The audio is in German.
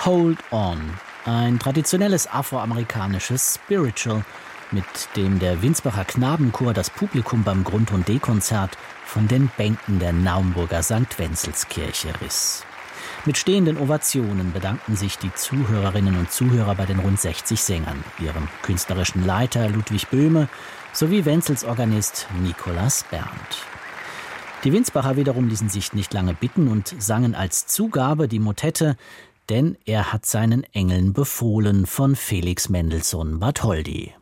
Hold On, ein traditionelles afroamerikanisches Spiritual, mit dem der Winsbacher Knabenchor das Publikum beim Grund- und D-Konzert von den Bänken der Naumburger St. Wenzelskirche riss. Mit stehenden Ovationen bedankten sich die Zuhörerinnen und Zuhörer bei den rund 60 Sängern, ihrem künstlerischen Leiter Ludwig Böhme sowie Wenzels Organist Nicolas Berndt. Die Winsbacher wiederum ließen sich nicht lange bitten und sangen als Zugabe die Motette »Denn er hat seinen Engeln befohlen« von Felix Mendelssohn Bartholdy.